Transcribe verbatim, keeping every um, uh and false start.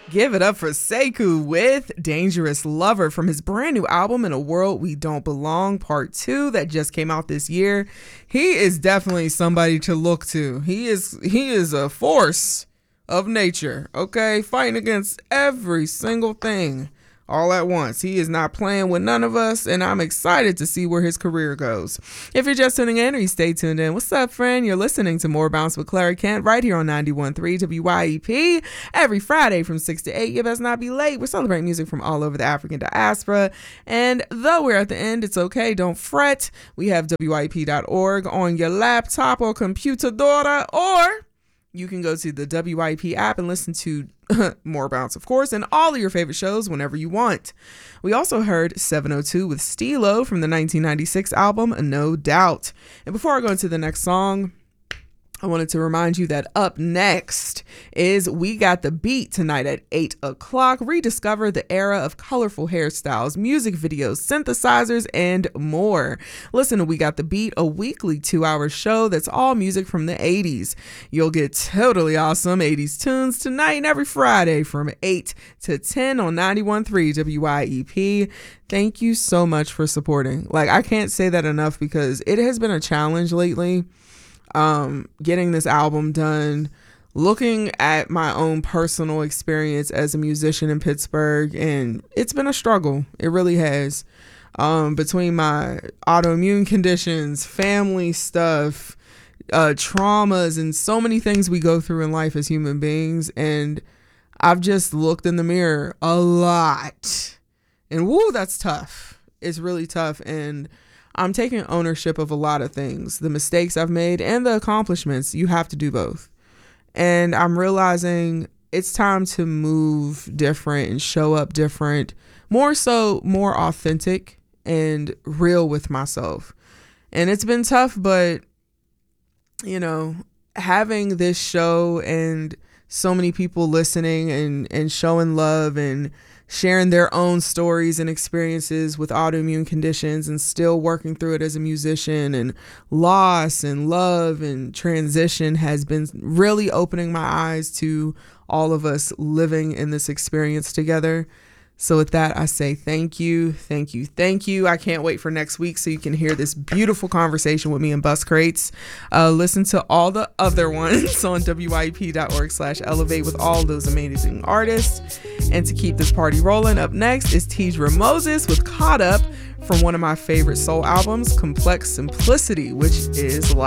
Give it up for Sekou with Dangerous Lover from his brand new album In a World We Don't Belong Part two that just came out this year. He is definitely somebody to look to. He is he is a force of nature, okay? Fighting against every single thing all at once. He is not playing with none of us, and I'm excited to see where his career goes. If you're just tuning in or you stay tuned in, what's up, friend? You're listening to More Bounce with Clara Kent right here on ninety-one point three W Y E P every Friday from six to eight. You best not be late. We're celebrating music from all over the African diaspora, and though we're at the end, it's okay. Don't fret. We have W Y E P dot org on your laptop or computadora, or you can go to the W Y E P app and listen to More Bounce, of course, and all of your favorite shows whenever you want. We also heard seven oh two with Stilo from the nineteen ninety-six album No Doubt. And before I go into the next song, I wanted to remind you that up next is We Got the Beat tonight at eight o'clock. Rediscover the era of colorful hairstyles, music videos, synthesizers, and more. Listen to We Got the Beat, a weekly two-hour show that's all music from the eighties. You'll get totally awesome eighties tunes tonight and every Friday from eight to ten on ninety-one point three W Y E P. Thank you so much for supporting. Like, I can't say that enough because it has been a challenge lately. Um, getting this album done, looking at my own personal experience as a musician in Pittsburgh, and it's been a struggle. It really has. Um, between my autoimmune conditions, family stuff, uh, traumas, and so many things we go through in life as human beings. And I've just looked in the mirror a lot, and woo, that's tough. It's really tough. And I'm taking ownership of a lot of things, the mistakes I've made and the accomplishments. You have to do both. And I'm realizing it's time to move different and show up different, more so, more authentic and real with myself. And it's been tough, but, you know, having this show and so many people listening and, and showing love and sharing their own stories and experiences with autoimmune conditions and still working through it as a musician, and loss and love and transition has been really opening my eyes to all of us living in this experience together. So with that, I say thank you, thank you, thank you. I can't wait for next week so you can hear this beautiful conversation with me and Bus Crates. Uh, listen to all the other ones on W Y E P dot org slash elevate with all those amazing artists. And to keep this party rolling, up next is Tidra Moses with Caught Up from one of my favorite soul albums, Complex Simplicity, which is like